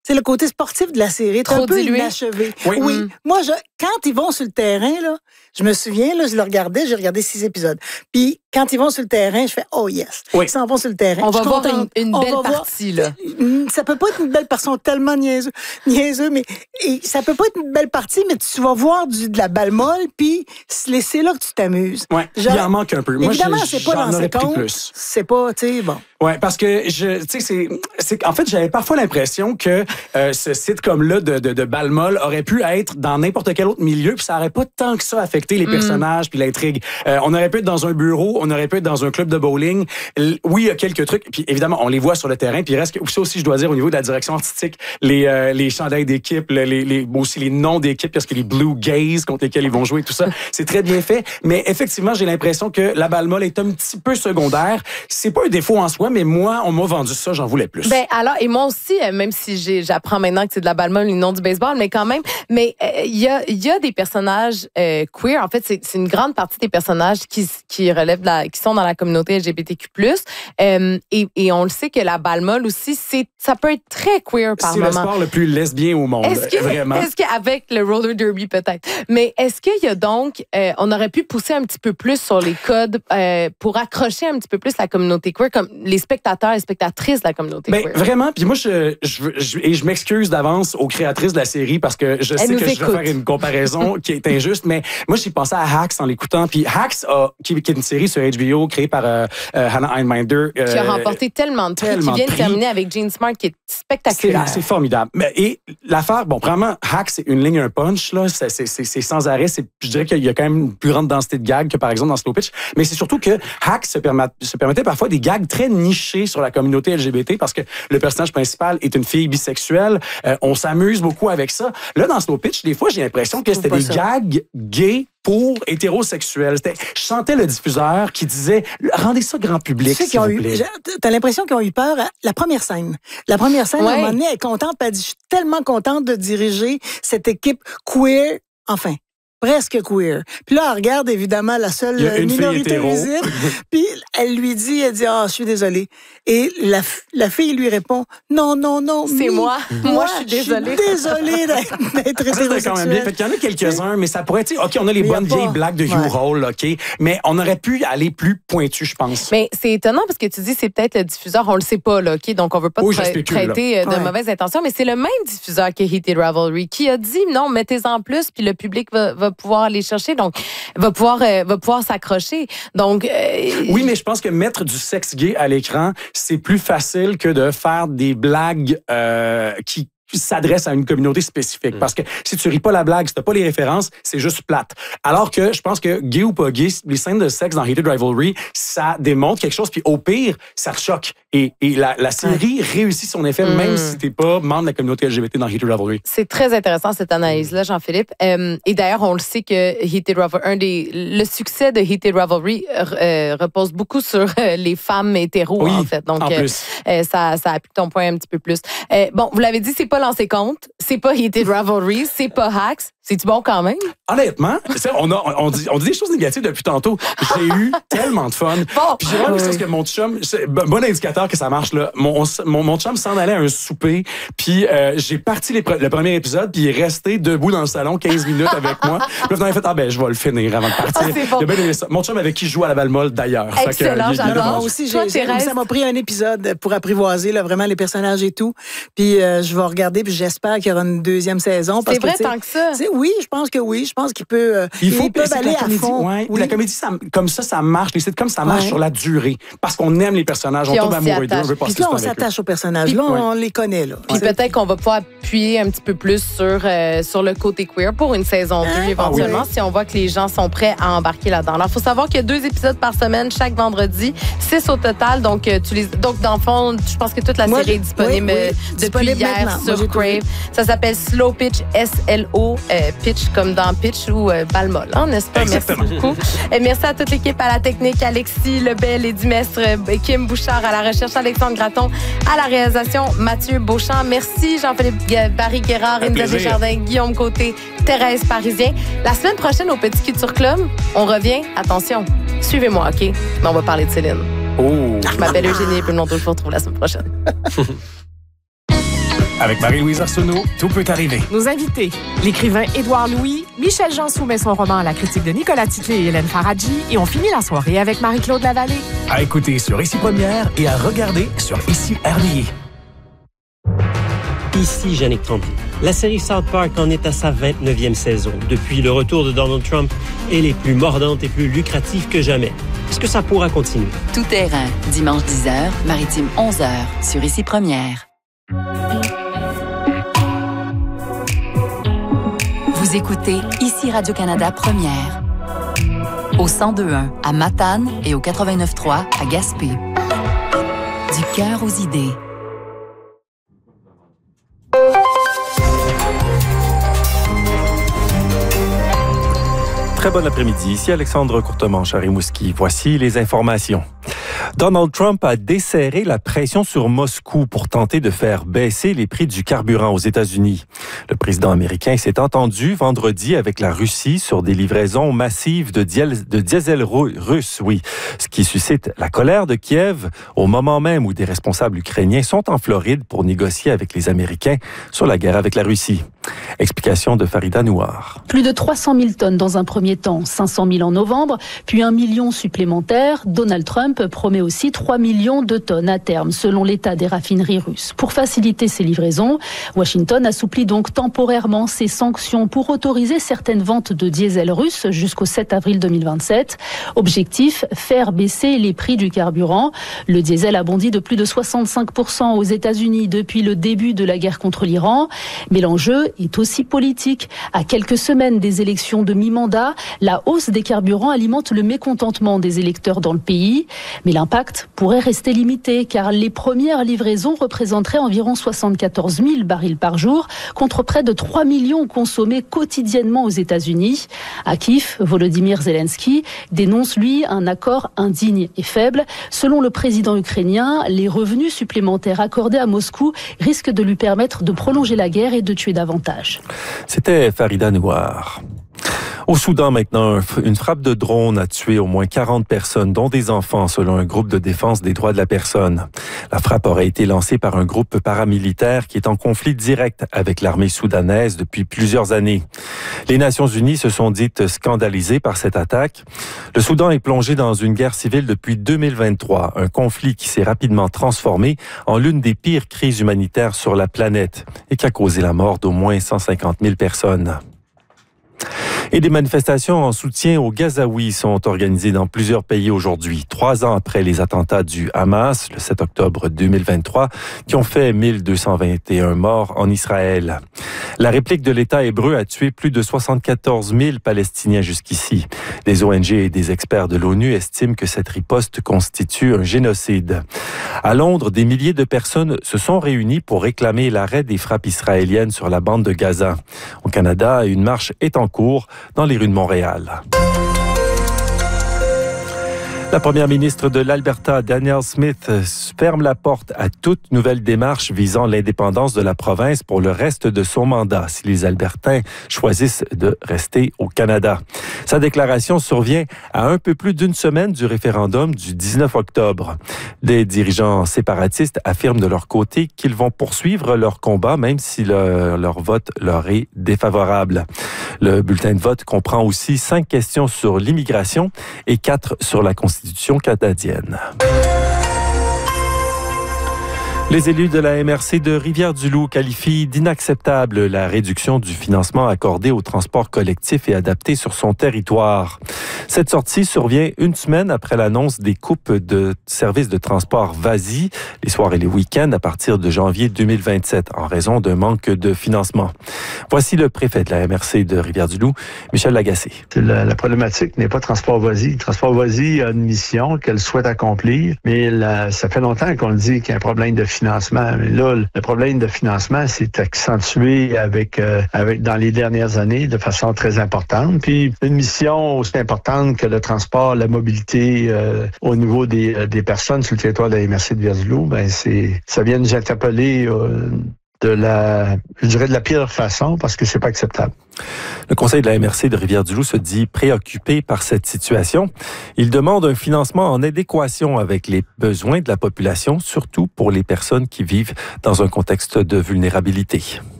C'est le côté sportif de la série. Trop un peu dilué. inachevé. Oui. Moi, quand ils vont sur le terrain, là, je me souviens, là, j'ai regardé 6 épisodes. Puis, quand ils vont sur le terrain, je fais « Oh yes! Oui. Ils s'en vont sur le terrain. » On va voir une On belle va voir. partie, là. Ça peut pas être une belle partie, ils sont tellement niaiseux, mais ça peut pas être une belle partie, mais tu vas voir de la balle molle, puis c'est là que tu t'amuses. Ouais, il en manque un peu. Moi, Évidemment, c'est pas dans j'en aurais ses pris comptes. plus. C'est pas, tu sais, bon. Ouais, parce que en fait, j'avais parfois l'impression que ce sitcom-là de balle molle aurait pu être dans n'importe quel autre milieu, puis ça aurait pas tant que ça affecté les personnages puis l'intrigue. On aurait pu être dans un bureau, on aurait pu être dans un club de bowling. Oui, il y a quelques trucs, puis évidemment, on les voit sur le terrain, puis il reste ça aussi, je dois dire, au niveau de la direction artistique, les chandails d'équipe, aussi les noms d'équipe, parce que les Blue Gays contre lesquels ils vont jouer, tout ça, c'est très bien fait. Mais effectivement, j'ai l'impression que la balle molle est un petit peu secondaire. C'est pas un défaut en soi, mais moi, on m'a vendu ça, j'en voulais plus. Ben alors, et moi aussi, même si j'apprends maintenant que c'est de la balle molle et non du baseball, mais quand même, mais il y a des personnages queer. En fait, c'est une grande partie des personnages qui relèvent qui sont dans la communauté LGBTQ+. Et on le sait que la balle molle aussi, ça peut être très queer par moment. C'est le sport le plus lesbien au monde, vraiment. Est-ce qu'avec le roller derby peut-être, mais est-ce qu'il y a donc, on aurait pu pousser un petit peu plus sur les codes pour accrocher un petit peu plus la communauté queer, comme les spectateurs et spectatrices de la communauté queer? Vraiment, puis moi, je m'excuse d'avance aux créatrices de la série parce que je sais que je vais faire une comparaison qui est injuste, mais moi, j'ai pensé à Hacks en l'écoutant, puis Hacks, qui est une série sur HBO créée par Hannah Einbinder. Qui a remporté tellement de prix, qui vient de terminer avec Jean Smart, qui est spectaculaire. C'est formidable. Et l'affaire, vraiment, Hacks, c'est une ligne, un punch, là, c'est sans arrêt. Je dirais qu'il y a quand même une plus grande densité de gags que, par exemple, dans Slow Pitch, mais c'est surtout que Hacks se permettait parfois des gags très nichés sur la communauté LGBT parce que le personnage principal est une fille bisexuelle. On s'amuse beaucoup avec ça. Là, dans Slow Pitch, des fois, j'ai l'impression que c'était des gags gays pour hétérosexuels. Je sentais le diffuseur qui disait « Rendez ça grand public, s'il vous plaît. » T'as l'impression qu'ils ont eu peur à la première scène. La première scène, à un moment donné, elle est contente, puis elle dit « Je suis tellement contente de diriger cette équipe queer, enfin, presque queer. » Puis là, elle regarde évidemment la seule minorité visible, puis elle dit « Ah, je suis désolée. » Et la fille lui répond « Non, c'est moi. Moi, je suis désolée. Je suis désolée d'être hétérosexuelle. » quand même bien. Fait qu'il y en a quelques-uns, mais ça pourrait être, OK, on a les bonnes vieilles blagues de Hugh Hall, OK, mais on aurait pu aller plus pointu, je pense. Mais c'est étonnant parce que tu dis c'est peut-être le diffuseur, on le sait pas, là, OK, donc on veut pas traiter de mauvaises intentions, mais c'est le même diffuseur que Heated Rivalry qui a dit non, mettez-en plus, puis le public va pouvoir aller chercher, donc va pouvoir s'accrocher. Donc oui, mais je pense que mettre du sexe gay à l'écran, c'est plus facile que de faire des blagues qui s'adresse à une communauté spécifique. Parce que si tu ris pas la blague, si t'as pas les références, c'est juste plate. Alors que je pense que gay ou pas gay, les scènes de sexe dans Heated Rivalry, ça démontre quelque chose, puis au pire, ça te choque. Et la série réussit son effet, même si t'es pas membre de la communauté LGBT dans Heated Rivalry. C'est très intéressant, cette analyse-là, Jean-Philippe. Et d'ailleurs, on le sait que Heated Rivalry, le succès de Heated Rivalry repose beaucoup sur les femmes hétéros, en fait. Donc, ça appuie ton point un petit peu plus. Bon, vous l'avez dit, c'est pas lancé compte, c'est pas Heated Rivalry, c'est pas Hacks. C'est-tu bon quand même? Honnêtement, on dit des choses négatives depuis tantôt. J'ai eu tellement de fun. Bon. Puis j'ai vraiment vu que mon chum, c'est bon indicateur que ça marche, là. Mon chum s'en allait à un souper, puis j'ai parti le premier épisode, puis il est resté debout dans le salon 15 minutes avec moi. Puis là, il a fait, je vais le finir avant de partir. Bon. Il a bien aimé ça. Mon chum avec qui je joue à la balle molle, d'ailleurs. Excellent, j'adore. Moi aussi, ça m'a pris un épisode pour apprivoiser là, vraiment les personnages et tout. Puis je vais regarder, puis j'espère qu'il y aura une deuxième saison. C'est vrai, tant que ça? Oui, je pense que oui. Je pense qu'il peut. Ils peuvent aller à fond. Ouais. Oui. La comédie, comme ça marche. Les sitcoms, ça marche sur la durée. Parce qu'on aime les personnages, on tombe amoureux d'eux, on veut passer Puis là, on s'attache aux personnages. Là, on les connaît. Là. Puis peut-être qu'on va pouvoir appuyer un petit peu plus sur le côté queer pour une saison 2, éventuellement, si on voit que les gens sont prêts à embarquer là-dedans. Alors, il faut savoir qu'il y a 2 épisodes par semaine, chaque vendredi. 6 au total. Donc, dans le fond, je pense que toute la série est disponible depuis hier maintenant. sur Crave. Ça s'appelle Slow Pitch, S-L-O, Pitch comme dans Pitch ou balle molle, hein, n'est-ce pas? Exactement. Merci beaucoup. Et merci à toute l'équipe, à la technique, Alexis Lebel et Dimestre, Kim Bouchard à la recherche, Alexandre Graton à la réalisation, Mathieu Beauchamp. Merci Jean-Philippe Barry-Guerrard, Inda Desjardins, Guillaume Côté, Thérèse Parisien. La semaine prochaine au Petit Culture Club, on revient. Attention, suivez-moi, OK? Mais on va parler de Céline. Oh. Je m'appelle Eugénie et puis je vous retrouve la semaine prochaine. Avec Marie-Louise Arsenault, tout peut arriver. Nos invités, l'écrivain Édouard Louis, Michel Jean soumet son roman à la critique de Nicolas Titley et Hélène Faradji et on finit la soirée avec Marie-Claude Lavallée. À écouter sur Ici Première et à regarder sur Ici RDI. Ici Yannick Tremblay. La série South Park en est à sa 29e saison. Depuis le retour de Donald Trump, elle est plus mordante et plus lucrative que jamais. Est-ce que ça pourra continuer? Tout terrain, dimanche 10h, Maritime 11h, sur Ici Première. Vous écoutez Ici Radio-Canada Première. Au 102.1 à Matane et au 89.3 à Gaspé. Du cœur aux idées. Très bon après-midi. Ici Alexandre Courtemanche à Rimouski. Voici les informations. Donald Trump a desserré la pression sur Moscou pour tenter de faire baisser les prix du carburant aux États-Unis. Le président américain s'est entendu vendredi avec la Russie sur des livraisons massives de diesel russe, ce qui suscite la colère de Kiev au moment même où des responsables ukrainiens sont en Floride pour négocier avec les Américains sur la guerre avec la Russie. Explication de Farida Nouar. Plus de 300 000 tonnes dans un premier temps, 500 000 en novembre, puis 1 million supplémentaires. Donald Trump promet aussi 3 millions de tonnes à terme, selon l'état des raffineries russes. Pour faciliter ces livraisons, Washington assouplit donc temporairement ses sanctions pour autoriser certaines ventes de diesel russe jusqu'au 7 avril 2027. Objectif, faire baisser les prix du carburant. Le diesel a bondi de plus de 65% aux États-Unis depuis le début de la guerre contre l'Iran. Mais l'enjeu est aussi politique. À quelques semaines des élections de mi-mandat, la hausse des carburants alimente le mécontentement des électeurs dans le pays. Mais l'impact pourrait rester limité car les premières livraisons représenteraient environ 74 000 barils par jour contre près de 3 millions consommés quotidiennement aux États-Unis. À Kiev, Volodymyr Zelensky dénonce, lui, un accord indigne et faible. Selon le président ukrainien, les revenus supplémentaires accordés à Moscou risquent de lui permettre de prolonger la guerre et de tuer davantage. C'était Farida Nouar. Au Soudan, maintenant, une frappe de drone a tué au moins 40 personnes, dont des enfants, selon un groupe de défense des droits de la personne. La frappe aurait été lancée par un groupe paramilitaire qui est en conflit direct avec l'armée soudanaise depuis plusieurs années. Les Nations unies se sont dites scandalisées par cette attaque. Le Soudan est plongé dans une guerre civile depuis 2023, un conflit qui s'est rapidement transformé en l'une des pires crises humanitaires sur la planète et qui a causé la mort d'au moins 150 000 personnes. Et des manifestations en soutien aux Gazaouis sont organisées dans plusieurs pays aujourd'hui, 3 ans après les attentats du Hamas, le 7 octobre 2023, qui ont fait 1221 morts en Israël. La réplique de l'État hébreu a tué plus de 74 000 Palestiniens jusqu'ici. Des ONG et des experts de l'ONU estiment que cette riposte constitue un génocide. À Londres, des milliers de personnes se sont réunies pour réclamer l'arrêt des frappes israéliennes sur la bande de Gaza. Au Canada, une marche est en cours dans les rues de Montréal. La première ministre de l'Alberta, Danielle Smith, ferme la porte à toute nouvelle démarche visant l'indépendance de la province pour le reste de son mandat si les Albertains choisissent de rester au Canada. Sa déclaration survient à un peu plus d'une semaine du référendum du 19 octobre. Des dirigeants séparatistes affirment de leur côté qu'ils vont poursuivre leur combat même si leur vote leur est défavorable. Le bulletin de vote comprend aussi 5 questions sur l'immigration et 4 sur la Constitution canadienne. Les élus de la MRC de Rivière-du-Loup qualifient d'inacceptable la réduction du financement accordé au transport collectif et adapté sur son territoire. Cette sortie survient une semaine après l'annonce des coupes de services de transport VASI les soirs et les week-ends à partir de janvier 2027 en raison d'un manque de financement. Voici le préfet de la MRC de Rivière-du-Loup, Michel Lagacé. La problématique n'est pas Transport VASI. Transport VASI a une mission qu'elle souhaite accomplir, mais ça fait longtemps qu'on le dit qu'il y a un problème de financement. Mais là, le problème de financement s'est accentué dans les dernières années de façon très importante. Puis une mission aussi importante que le transport, la mobilité au niveau des personnes sur le territoire de la MRC de Rivière-du-Loup, ça vient nous interpeller de la pire façon parce que c'est pas acceptable. Le conseil de la MRC de Rivière-du-Loup se dit préoccupé par cette situation. Il demande un financement en adéquation avec les besoins de la population, surtout pour les personnes qui vivent dans un contexte de vulnérabilité.